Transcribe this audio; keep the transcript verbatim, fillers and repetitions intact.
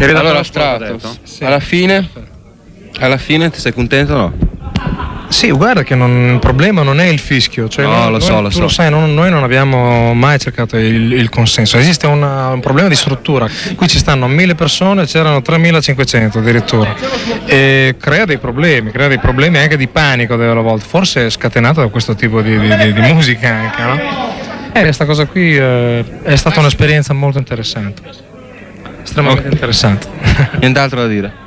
Allora Stratos, sì. alla fine alla fine ti sei contento o no? Sì, guarda che non, il problema non è il fischio, cioè no, noi, lo noi, so, lo tu so. lo sai, non, noi non abbiamo mai cercato il, il consenso, esiste una, un problema di struttura, qui ci stanno mille persone, c'erano tremilacinquecento addirittura, e crea dei problemi, crea dei problemi anche di panico delle volte, forse è scatenato da questo tipo di, di, di, di musica anche, no? E questa cosa qui eh, è stata un'esperienza molto interessante, estremamente okay. interessante. Nient'altro da dire.